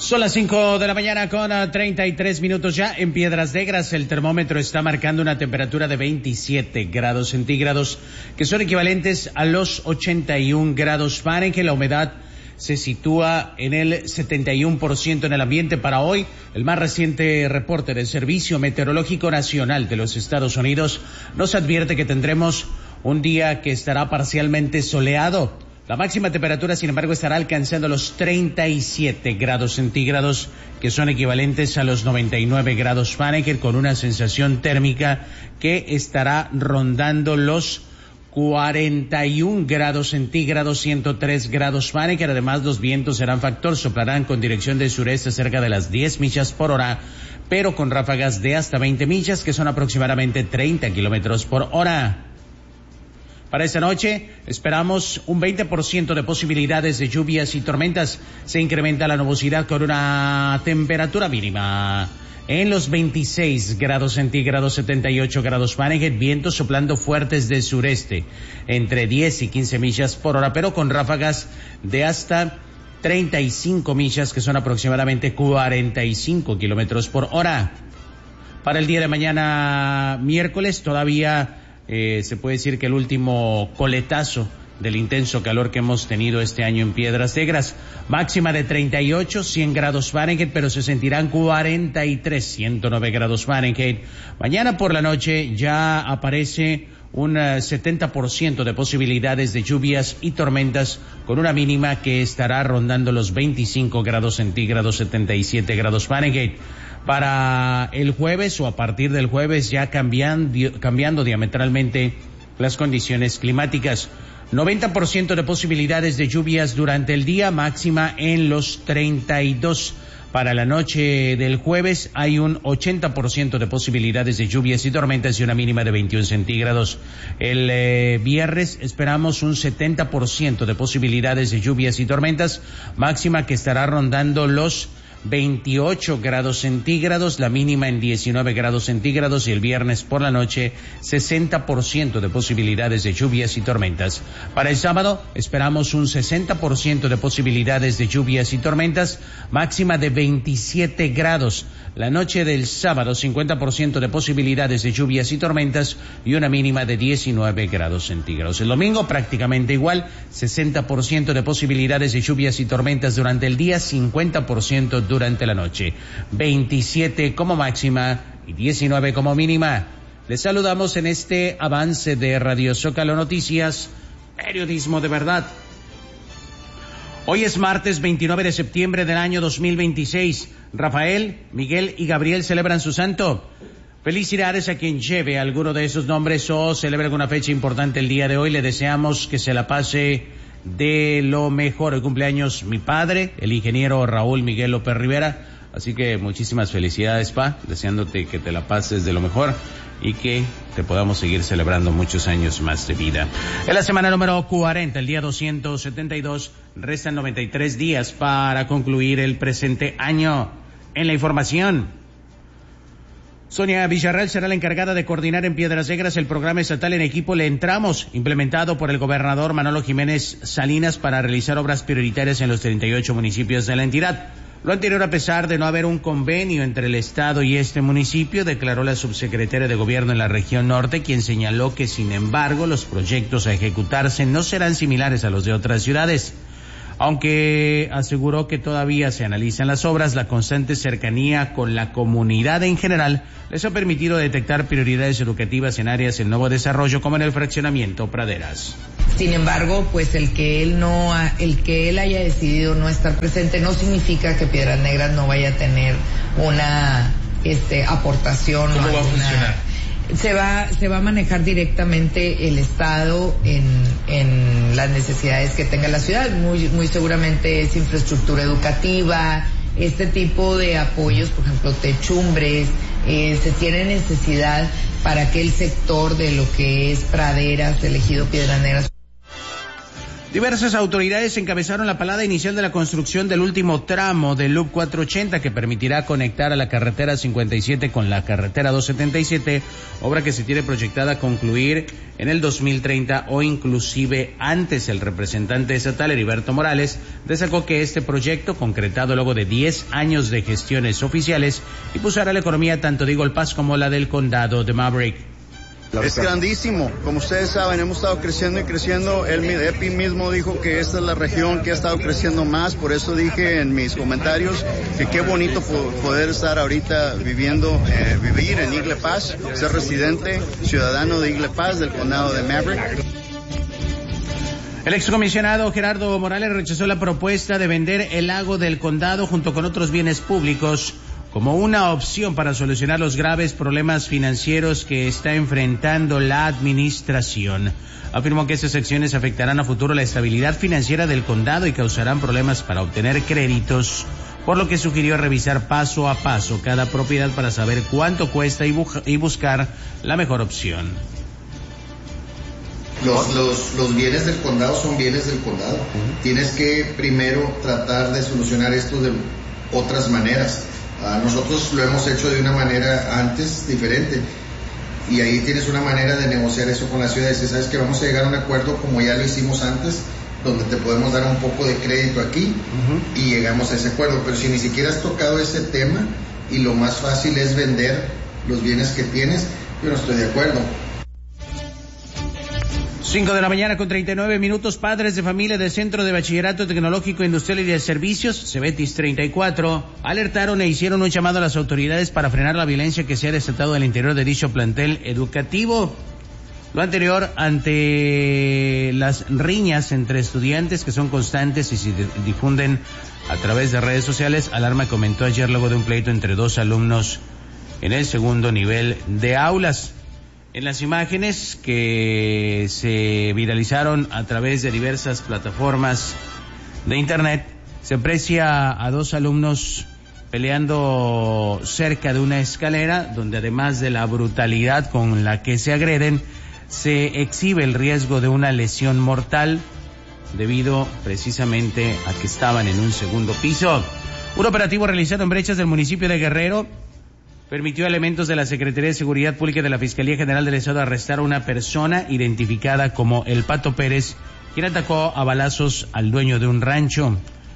Son las 5 de la mañana con 33 minutos ya en Piedras Negras. El termómetro está marcando una temperatura de 27 grados centígrados, que son equivalentes a los 81 grados Fahrenheit. La humedad se sitúa en el 71% en el ambiente para hoy. El más reciente reporte del Servicio Meteorológico Nacional de los Estados Unidos nos advierte que tendremos un día que estará parcialmente soleado. La máxima temperatura, sin embargo, estará alcanzando los 37 grados centígrados, que son equivalentes a los 99 grados Fahrenheit, con una sensación térmica que estará rondando los 41 grados centígrados, 103 grados Fahrenheit. Además, los vientos serán factor, soplarán con dirección del sureste cerca de las 10 millas por hora, pero con ráfagas de hasta 20 millas, que son aproximadamente 30 kilómetros por hora. Para esta noche esperamos un 20% de posibilidades de lluvias y tormentas. Se incrementa la nubosidad con una temperatura mínima en los 26 grados centígrados, 78 grados Fahrenheit, vientos soplando fuertes del sureste entre 10 y 15 millas por hora, pero con ráfagas de hasta 35 millas, que son aproximadamente 45 kilómetros por hora. Para el día de mañana, miércoles, todavía se puede decir que el último coletazo del intenso calor que hemos tenido este año en Piedras Negras. Máxima de 38, 100 grados Fahrenheit, pero se sentirán 43, 109 grados Fahrenheit. Mañana por la noche ya aparece un 70% de posibilidades de lluvias y tormentas, con una mínima que estará rondando los 25 grados centígrados, 77 grados Fahrenheit. Para el jueves o a partir del jueves ya cambiando diametralmente las condiciones climáticas. 90% de posibilidades de lluvias durante el día, máxima en los 32. Para la noche del jueves hay un 80% de posibilidades de lluvias y tormentas y una mínima de 21 centígrados. El viernes esperamos un 70% de posibilidades de lluvias y tormentas, máxima que estará rondando los 28 grados centígrados, la mínima en 19 grados centígrados, y el viernes por la noche 60% de posibilidades de lluvias y tormentas. Para el sábado esperamos un 60% de posibilidades de lluvias y tormentas, máxima de 27 grados. La noche del sábado 50% de posibilidades de lluvias y tormentas y una mínima de 19 grados centígrados. El domingo prácticamente igual, 60% de posibilidades de lluvias y tormentas durante el día, 50% durante la noche, 27 como máxima y 19 como mínima. Les saludamos en este avance de Radio Zócalo Noticias, periodismo de verdad. Hoy es martes 29 de septiembre del año 2026. Rafael, Miguel y Gabriel celebran su santo. Felicidades a quien lleve alguno de esos nombres o celebre alguna fecha importante el día de hoy. Le deseamos que se la pase de lo mejor. El cumpleaños mi padre, el ingeniero Raúl Miguel López Rivera. Así que muchísimas felicidades, pa, deseándote que te la pases de lo mejor y que te podamos seguir celebrando muchos años más de vida. En la semana número 40, el día 272, restan 93 días para concluir el presente año. En la información, Sonia Villarreal será la encargada de coordinar en Piedras Negras el programa estatal En Equipo Le Entramos, implementado por el gobernador Manolo Jiménez Salinas para realizar obras prioritarias en los 38 municipios de la entidad. Lo anterior, a pesar de no haber un convenio entre el Estado y este municipio, declaró la subsecretaria de Gobierno en la región norte, quien señaló que, sin embargo, los proyectos a ejecutarse no serán similares a los de otras ciudades. Aunque aseguró que todavía se analizan las obras, la constante cercanía con la comunidad en general les ha permitido detectar prioridades educativas en áreas de nuevo desarrollo, como en el fraccionamiento Praderas. Sin embargo, pues el que él haya decidido no estar presente no significa que Piedras Negras no vaya a tener una aportación. ¿Cómo va a funcionar? Se va a manejar directamente el Estado en las necesidades que tenga la ciudad. Muy seguramente es infraestructura educativa, este tipo de apoyos, por ejemplo, techumbres. Se tiene necesidad para que el sector de lo que es praderas, elegido Piedras Negras. Diversas autoridades encabezaron la palada inicial de la construcción del último tramo del Loop 480 que permitirá conectar a la carretera 57 con la carretera 277, obra que se tiene proyectada concluir en el 2030 o inclusive antes. El representante estatal Heriberto Morales destacó que este proyecto, concretado luego de 10 años de gestiones oficiales, impulsará la economía tanto de Eagle Pass como la del condado de Maverick. Es grandísimo, como ustedes saben, hemos estado creciendo y creciendo. Epi mismo dijo que esta es la región que ha estado creciendo más, por eso dije en mis comentarios que qué bonito poder estar ahorita vivir en Eagle Pass, ser residente, ciudadano de Eagle Pass, del condado de Maverick. El excomisionado Gerardo Morales rechazó la propuesta de vender el lago del condado junto con otros bienes públicos como una opción para solucionar los graves problemas financieros que está enfrentando la administración. Afirmó que estas acciones afectarán a futuro la estabilidad financiera del condado y causarán problemas para obtener créditos, por lo que sugirió revisar paso a paso cada propiedad para saber cuánto cuesta y buscar la mejor opción. Los bienes del condado son bienes del condado. Tienes que primero tratar de solucionar esto de otras maneras. Nosotros lo hemos hecho de una manera antes diferente y ahí tienes una manera de negociar eso con la ciudad. Dices, sabes que vamos a llegar a un acuerdo como ya lo hicimos antes, donde te podemos dar un poco de crédito aquí y llegamos a ese acuerdo. Pero si ni siquiera has tocado ese tema y lo más fácil es vender los bienes que tienes, yo no estoy de acuerdo. 5 de la mañana con 39 minutos. Padres de familia del Centro de Bachillerato Tecnológico Industrial y de Servicios, Cebetis 34, alertaron e hicieron un llamado a las autoridades para frenar la violencia que se ha desatado en el interior de dicho plantel educativo. Lo anterior ante las riñas entre estudiantes que son constantes y se difunden a través de redes sociales. Alarma comentó ayer luego de un pleito entre dos alumnos en el segundo nivel de aulas. En las imágenes que se viralizaron a través de diversas plataformas de internet, se aprecia a dos alumnos peleando cerca de una escalera, donde además de la brutalidad con la que se agreden, se exhibe el riesgo de una lesión mortal debido precisamente a que estaban en un segundo piso. Un operativo realizado en brechas del municipio de Guerrero permitió a elementos de la Secretaría de Seguridad Pública de la Fiscalía General del Estado arrestar a una persona identificada como El Pato Pérez, quien atacó a balazos al dueño de un rancho.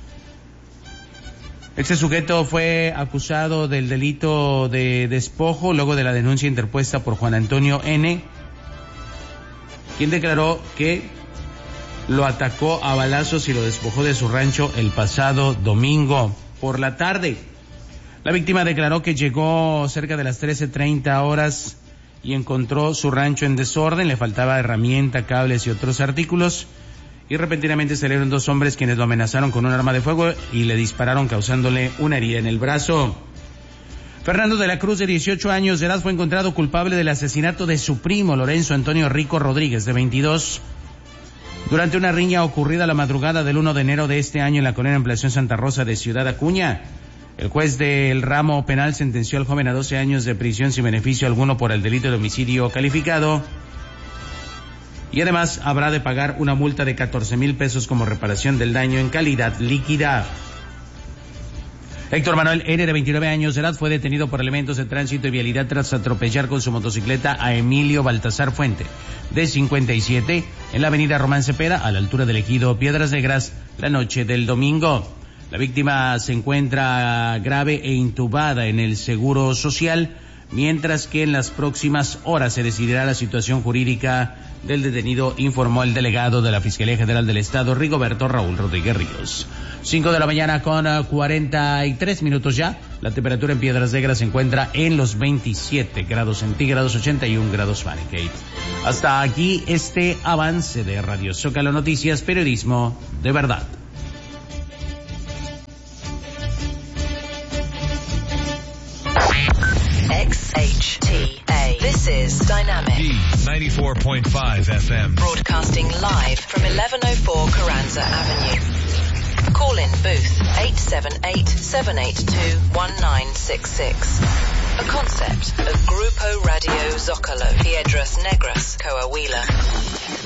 Este sujeto fue acusado del delito de despojo luego de la denuncia interpuesta por Juan Antonio N., quien declaró que lo atacó a balazos y lo despojó de su rancho el pasado domingo por la tarde. La víctima declaró que llegó cerca de las 13:30 horas y encontró su rancho en desorden, le faltaba herramienta, cables y otros artículos, y repentinamente salieron dos hombres quienes lo amenazaron con un arma de fuego y le dispararon causándole una herida en el brazo. Fernando de la Cruz, de 18 años de edad, fue encontrado culpable del asesinato de su primo, Lorenzo Antonio Rico Rodríguez, de 22, durante una riña ocurrida la madrugada del 1 de enero de este año en la colonia Ampliación Santa Rosa de Ciudad Acuña. El juez del ramo penal sentenció al joven a 12 años de prisión sin beneficio alguno por el delito de homicidio calificado y además habrá de pagar una multa de 14,000 pesos como reparación del daño en calidad líquida. Héctor Manuel N., de 29 años de edad, fue detenido por elementos de tránsito y vialidad tras atropellar con su motocicleta a Emilio Baltasar Fuente, de 57, en la avenida Román Cepeda, a la altura del ejido Piedras Negras, la noche del domingo. La víctima se encuentra grave e intubada en el Seguro Social, mientras que en las próximas horas se decidirá la situación jurídica del detenido, informó el delegado de la Fiscalía General del Estado, Rigoberto Raúl Rodríguez Ríos. 5 de la mañana con 43 minutos ya. La temperatura en Piedras Negras se encuentra en los 27 grados centígrados, 81 grados Fahrenheit. Hasta aquí este avance de Radio Zócalo Noticias, periodismo de verdad. XHTA. This is Dynamic. D94.5 FM. Broadcasting live from 1104 Carranza Avenue. Call in booth 878-782-1966. A concept of Grupo Radio Zócalo, Piedras Negras, Coahuila.